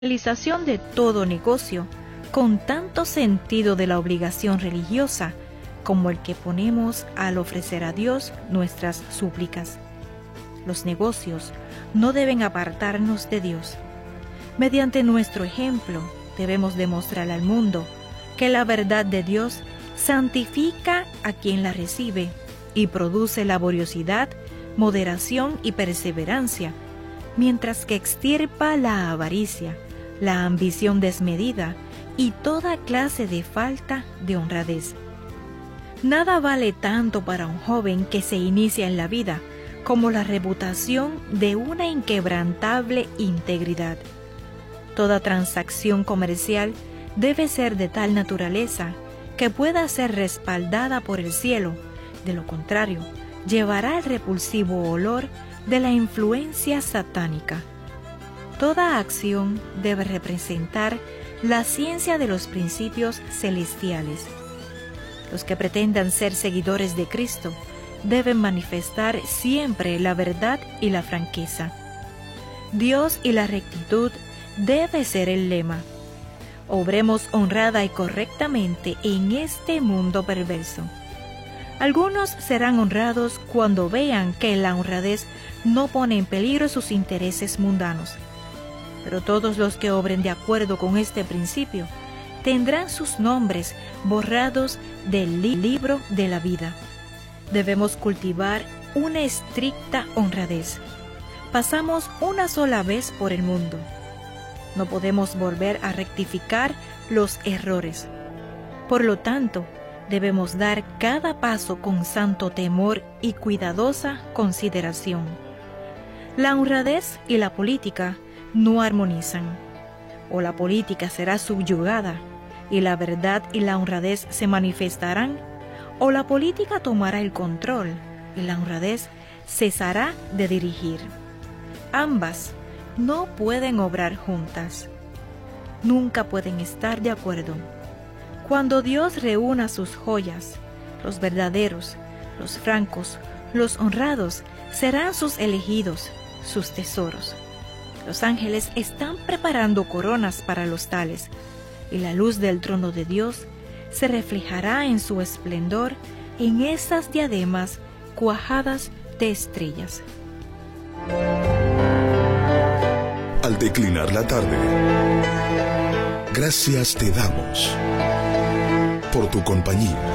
realización de todo negocio, con tanto sentido de la obligación religiosa como el que ponemos al ofrecer a Dios nuestras súplicas. Los negocios no deben apartarnos de Dios. Mediante nuestro ejemplo, debemos demostrar al mundo que la verdad de Dios santifica a quien la recibe y produce laboriosidad, moderación y perseverancia, mientras que extirpa la avaricia, la ambición desmedida y toda clase de falta de honradez. Nada vale tanto para un joven que se inicia en la vida como la reputación de una inquebrantable integridad. Toda transacción comercial debe ser de tal naturaleza que pueda ser respaldada por el cielo. De lo contrario, llevará el repulsivo olor de la influencia satánica. Toda acción debe representar la ciencia de los principios celestiales. Los que pretendan ser seguidores de Cristo deben manifestar siempre la verdad y la franqueza. Dios y la rectitud debe ser el lema. Obremos honrada y correctamente en este mundo perverso. Algunos serán honrados cuando vean que la honradez no pone en peligro sus intereses mundanos. Pero todos los que obren de acuerdo con este principio tendrán sus nombres borrados del libro de la vida. Debemos cultivar una estricta honradez. Pasamos una sola vez por el mundo. No podemos volver a rectificar los errores. Por lo tanto, debemos dar cada paso con santo temor y cuidadosa consideración. La honradez y la política no armonizan. O la política será subyugada y la verdad y la honradez se manifestarán, o la política tomará el control y la honradez cesará de dirigir. Ambas no pueden obrar juntas. Nunca pueden estar de acuerdo. Cuando Dios reúna sus joyas, los verdaderos, los francos, los honrados serán sus elegidos, sus tesoros. Los ángeles están preparando coronas para los tales, y la luz del trono de Dios se reflejará en su esplendor en esas diademas cuajadas de estrellas. Al declinar la tarde, gracias te damos por tu compañía.